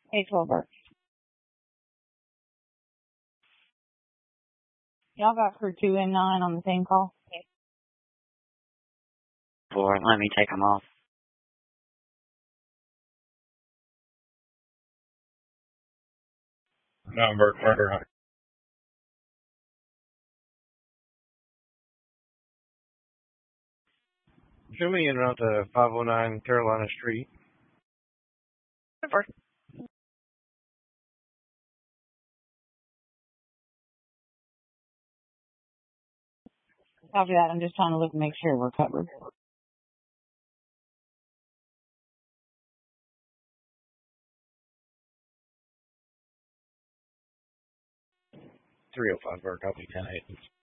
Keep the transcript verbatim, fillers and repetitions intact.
Hey, Tolbert. Y'all got crew two and nine on the same call? Four. Let me take them off. Number Carter. Show me in route to five oh nine Carolina Street. Number. After that, I'm just trying to look and make sure we're covered. three oh five, Burke. I'll be ten eight.